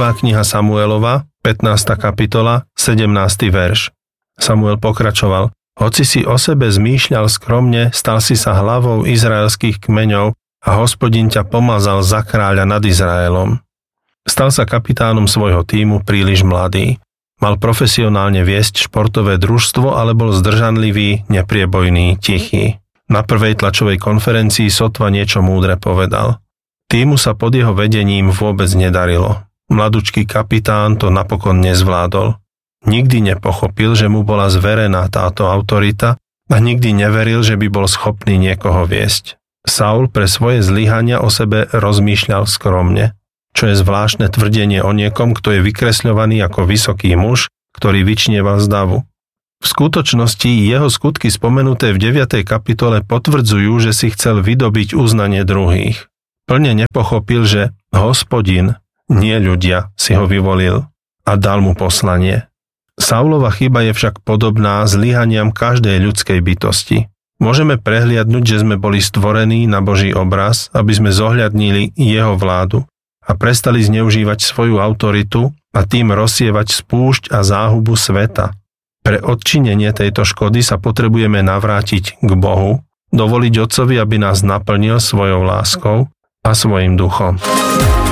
Prvá kniha Samuelova, 15. kapitola, 17. verš. Samuel pokračoval: Hoci si o sebe zmýšľal skromne, stal si sa hlavou izraelských kmeňov a Hospodin ťa pomazal za kráľa nad Izraelom. Stal sa kapitánom svojho tímu príliš mladý. Mal profesionálne viesť športové družstvo, ale bol zdržanlivý, nepriebojný, tichý. Na prvej tlačovej konferencii sotva niečo múdre povedal. Tímu sa pod jeho vedením vôbec nedarilo. Mladučký kapitán to napokon nezvládol. Nikdy nepochopil, že mu bola zverená táto autorita a nikdy neveril, že by bol schopný niekoho viesť. Saul pre svoje zlyhania o sebe rozmýšľal skromne, čo je zvláštne tvrdenie o niekom, kto je vykresľovaný ako vysoký muž, ktorý vyčnieval z davu. V skutočnosti jeho skutky spomenuté v 9. kapitole potvrdzujú, že si chcel vydobiť uznanie druhých. Plne nepochopil, že Hospodin, nie ľudia, si ho vyvolil a dal mu poslanie. Saulova chyba je však podobná zlyhaniam každej ľudskej bytosti. Môžeme prehliadnuť, že sme boli stvorení na Boží obraz, aby sme zohľadnili jeho vládu a prestali zneužívať svoju autoritu a tým rozsievať spúšť a záhubu sveta. Pre odčinenie tejto škody sa potrebujeme navrátiť k Bohu, dovoliť Otcovi, aby nás naplnil svojou láskou a svojim duchom.